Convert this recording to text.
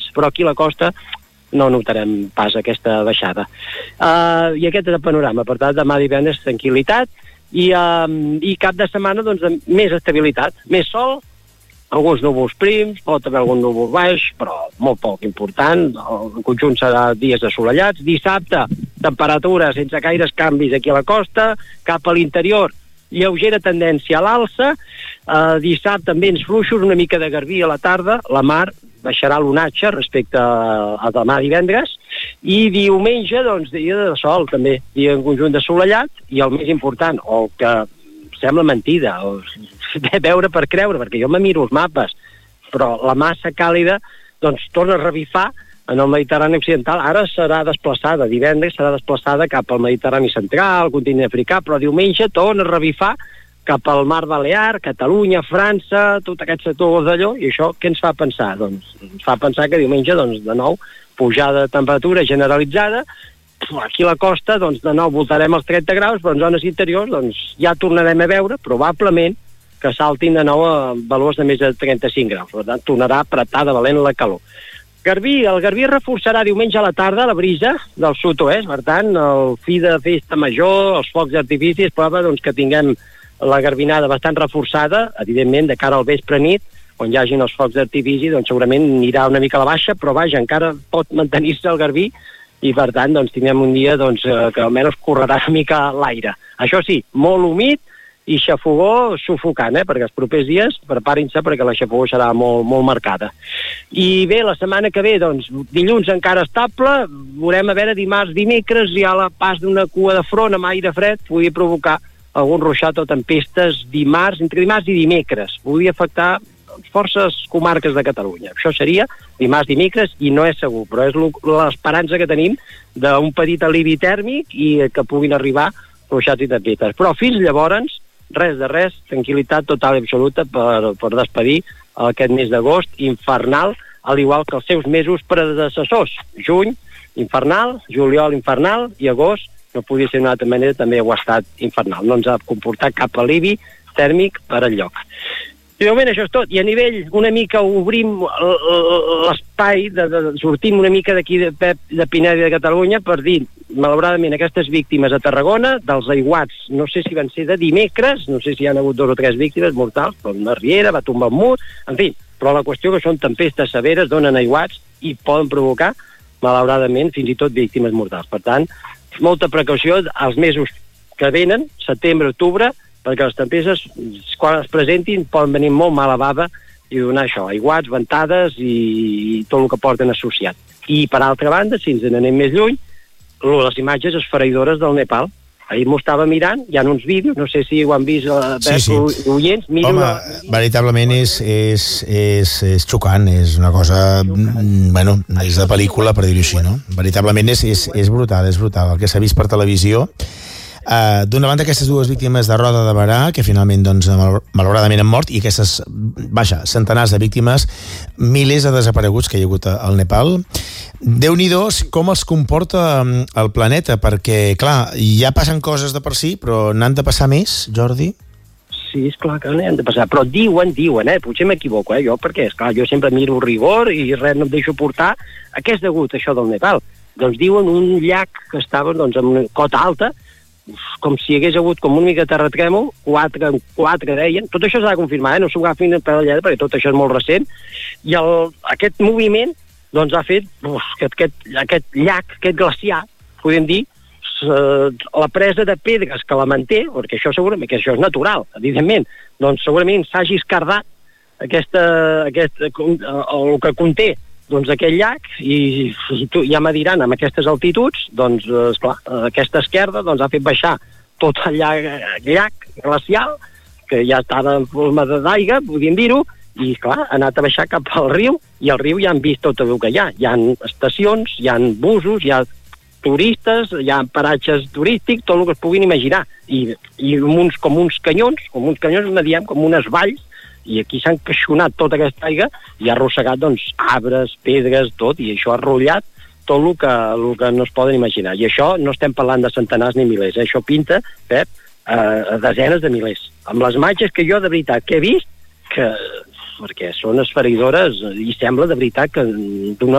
però aquí a la costa no notarem pas aquesta baixada. I aquest és el panorama. Per tant, demà divendres tranquil·litat i cap de setmana doncs, més estabilitat, més sol, alguns núvols prims, pot haver algun núvol baix, però molt poc important. El conjunt serà dies assolellats. Dissabte, temperatura sense gaires canvis aquí a la costa, cap a l'interior, lleugera tendència a l'alça. Dissabte amb vents fluixos, una mica de garbí a la tarda, la mar baixarà l'onatge respecte a demà divendres, i diumenge, doncs, dia de sol també, dia en conjunt assolellat, i el més important, o el que sembla mentida, o veure per creure, perquè jo me miro els mapes, però la massa càlida, doncs, torna a revifar en el Mediterrani occidental. Ara serà desplaçada, divendres serà desplaçada cap al Mediterrani central, al continent africà, però diumenge torna a revifar cap al Mar Balear, Catalunya, França, tot aquest sector d'allò, i això què ens fa pensar? Doncs ens fa pensar que diumenge, doncs, de nou, pujada de temperatura generalitzada. Aquí a la costa, doncs, de nou voltarem els 30 graus, però en zones interiors, doncs, ja tornarem a veure, probablement, que saltin de nou a valors de més de 35 graus. Per tant, tornarà a apretar de valent la calor. El Garbí reforçarà diumenge a la tarda la brisa del sud-oest, per tant, el fi de festa major, els focs d'artifici, és prova, doncs, que tinguem la garbinada bastant reforçada, evidentment, de cara al vespre nit, on hi hagin els focs d'artifici, doncs segurament anirà una mica a la baixa, però vaja, encara pot mantenir-se el Garbí, i per tant, doncs, tindrem un dia doncs, que almenys correrà una mica l'aire. Això sí, molt humit i xafogó sufocant, perquè els propers dies preparin-se perquè la xafogó serà molt, molt marcada. I bé, la setmana que ve, doncs, dilluns encara estable, veurem a veure dimarts, dimecres, hi ha la pas d'una cua de front amb aire fred, podria provocar algun ruixat o tempestes dimarts, entre dimarts i dimecres. Podria afectar forces comarques de Catalunya. Això seria dimarts, dimecres, i no és segur, però és l'esperança que tenim d'un petit alivi tèrmic i que puguin arribar ruixats i tempestes. Però fins llavors, res de res, tranquil·litat total i absoluta per despedir aquest mes d'agost infernal, al igual que els seus mesos predecessors. Juny, infernal, juliol, infernal, i agost, no podia ser d'una altra manera, també ho ha estat infernal. No ens ha comportat cap alivi tèrmic per enlloc. I de moment això és tot. I a nivell, una mica obrim l'espai, sortim una mica d'aquí de Pineda de Catalunya per dir, malauradament, aquestes víctimes a Tarragona, dels aiguats, no sé si van ser de dimecres, no sé si hi ha hagut 2 o 3 víctimes mortals, però una riera, va tombar un mur, en fi, però la qüestió que són tempestes severes, donen aiguats i poden provocar, malauradament, fins i tot víctimes mortals. Per tant, molta precaució als mesos que venen, setembre, octubre, perquè les tempestes, quan es presentin, poden venir molt mala bava i donar això, aiguats, ventades i tot el que porten associat. I, per altra banda, si ens n'anem més lluny, les imatges esfereïdores del Nepal. Ahir m'ho estava mirant, hi ha uns vídeos, no sé si ho han vist oients. Home, veritablement és xocant, és una cosa, bueno, és de pel·lícula, per dir-ho així, no? Veritablement és brutal, el que s'ha vist per televisió. D'una banda, aquestes 2 víctimes de Roda de Berà, que finalment, doncs, malauradament han mort, i aquestes, centenars de víctimes, milers de desapareguts que hi ha hagut al Nepal. Déu-n'hi-do com els comporta el planeta, perquè, clar, ja passen coses de per si, però n'han de passar més, Jordi? Sí, és clar que n'han de passar, però diuen, potser m'equivoco, jo, perquè, esclar, jo sempre miro rigor i res no em deixo portar. A què és degut això del Nepal? Doncs diuen un llac que estava, doncs, en una cota alta, com si hi hagués hagut com una mica de terratrèmol, 4 deien, tot això s'ha de confirmar, no s'ho agafin a peu de lletra, perquè tot això és molt recent, i aquest moviment doncs ha fet que aquest llac, aquest glaciar, podem dir, la presa de pedres que la manté, perquè això segurament, que això és natural, evidentment, doncs segurament s'hagi escardat el que conté doncs aquest llac, i ja me diran, amb aquestes altituds, doncs, esclar, aquesta esquerda doncs, ha fet baixar tot el llac glacial, que ja estava en forma d'aigua, podríem dir-ho, i, clar, ha anat a baixar cap al riu, i al riu ja han vist tot el que hi ha. Hi ha estacions, hi ha busos, hi ha turistes, hi ha paratges turístics, tot el que es puguin imaginar. I com uns canyons, ne diem, com unes valls, i aquí s'ha encaixonat tota aquesta aigua i ha arrossegat, doncs, arbres, pedres, tot, i això ha rotllat tot el que no es poden imaginar. I això no estem parlant de centenars ni milers, això pinta, Pep, desenes de milers. Amb les imatges que jo de veritat que he vist, perquè són esfereïdores i sembla de veritat que d'una